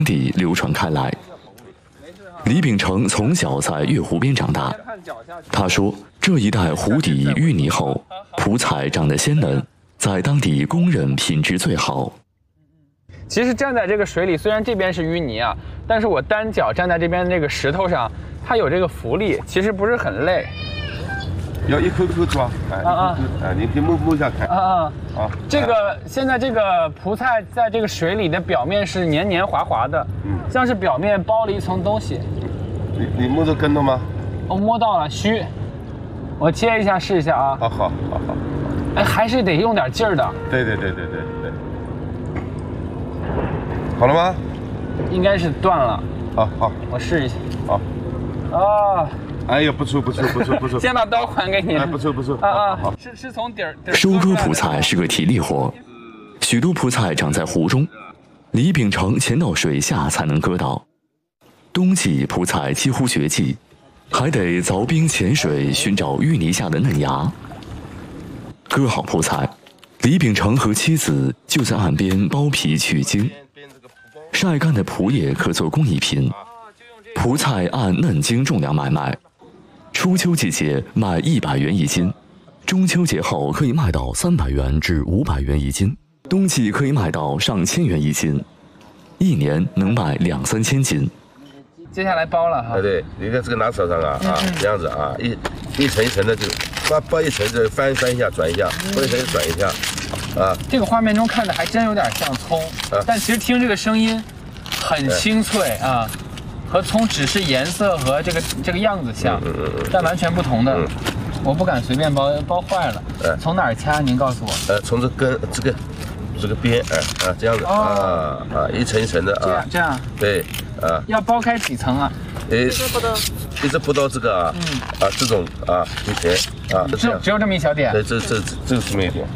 地流传开来。李秉成从小在月湖边长大，他说这一带湖底淤泥厚，蒲菜长得鲜嫩，在当地公认品质最好。 其实站在这个水里，虽然这边是淤泥啊，但是我单脚站在这边这个石头上，它有这个浮力，其实不是很累。 要一口口抓，你可以摸下看。 这个现在这个蒲菜在这个水里的表面是黏黏滑滑的，像是表面包了一层东西。 你摸着根了吗？ 我摸到了，虚。我切一下试一下啊。 好。 哎，还是得用点劲儿的。 对。好了吗？ 应该是断了。 好， 我试一下。 好。 啊。 哎呀，不错。 先把刀还给你。 不错。 好。是从底儿。 收割蒲菜是个体力活，许多蒲菜长在湖中，李秉成潜到水下才能割到。冬季蒲菜几乎绝迹，还得凿冰潜水寻找淤泥下的嫩芽。割好蒲菜，李秉成和妻子就在岸边剥皮取茎。晒干的蒲叶可做工艺品，蒲菜按嫩茎重量买卖。初秋季节卖100元一斤，中秋节后可以卖到300元至500元一斤，冬季可以卖到上千元一斤，一年能卖2-3千斤。 接下来包了哈。 对，你看这个拿手上这样子一层一层的就包一层就翻一下转一下，包一层转一下。 这个画面中看着还真有点像葱，但其实听这个声音很清脆啊，和葱只是颜色和这个样子像，但完全不同的。我不敢随便包坏了。从哪儿掐？您告诉我。 从这根这个边这样子一层一层的这样。对。要剥开几层啊？一直剥到这个这种一点只有这么一小点。 对，这这么一点。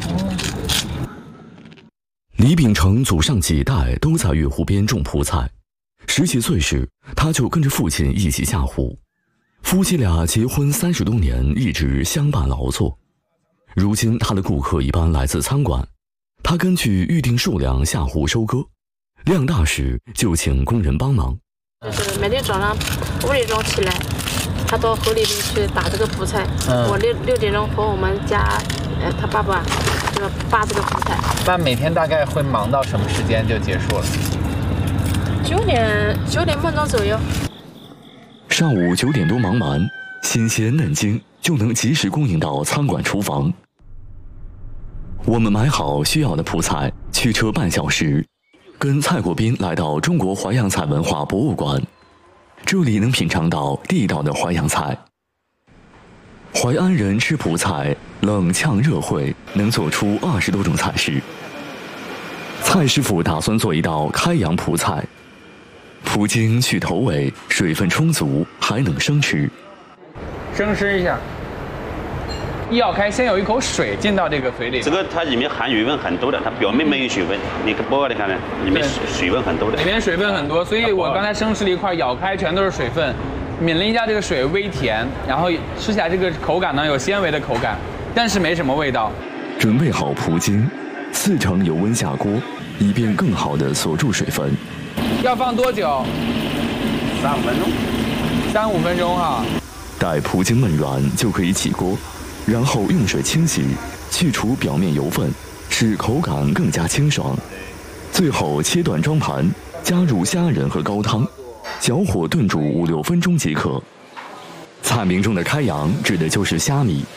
李秉成祖上几代都在月湖边种蒲菜，10几岁时他就跟着父亲一起下湖，夫妻俩结婚30多年，一直相伴劳作。如今他的顾客一般来自餐馆，他根据预定数量下湖收割，量大时就请工人帮忙。 就是每天早上5点钟起来，他到河里面去打这个蒲菜。我6点钟和我们家他爸爸扒这个蒲菜。 那每天大概会忙到什么时间就结束了？9点半钟左右。 上午9点多忙完，新鲜嫩茎就能及时供应到餐馆厨房。我们买好需要的蒲菜，驱车半小时，跟蔡国斌来到中国淮扬菜文化博物馆，这里能品尝到地道的淮扬菜。淮安人吃蒲菜，冷呛热烩，能做出20多种菜式。蔡师傅打算做一道开阳蒲菜，蒲茎去头尾，水分充足，还能生吃。 生吃一下，一咬开，先有一口水进到这个嘴里。 这个它里面含水分很多的，它表面没有水分。你剥开来看呢，里面水分很多的。 里面水分很多，所以我刚才生吃了一块，咬开全都是水分，抿了一下这个水，微甜，然后吃起来这个口感呢有纤维的口感，但是没什么味道。 准备好蒲茎，4成油温下锅，以便更好地锁住水分。 要放多久 ？3-5分钟。 3-5分钟哈。 待蒲茎焖软就可以起锅，然后用水清洗，去除表面油分，使口感更加清爽。最后切断装盘，加入虾仁和高汤，小火炖煮5-6分钟即可。菜名中的开阳指的就是虾米。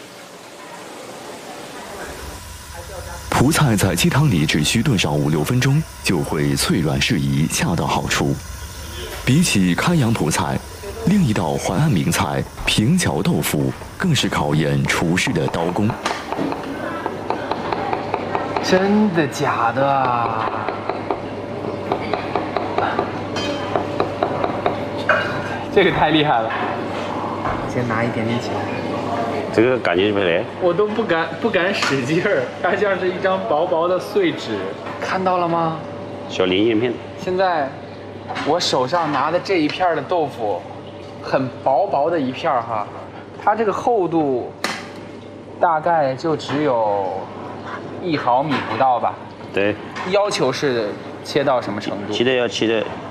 蒲菜在鸡汤里只需炖上5-6分钟，就会脆软适宜，恰到好处。比起开阳蒲菜，另一道淮安名菜平桥豆腐更是考验厨师的刀工。 真的假的啊？这个太厉害了！先拿一点点起来。 这个感觉不来， 我都不敢使劲儿，它像是一张薄薄的碎纸，看到了吗？ 小零叶片。 现在我手上拿的这一片的豆腐，很薄薄的一片哈，它这个厚度大概就只有1毫米不到吧？ 对。 要求是切到什么程度？ 切的要切的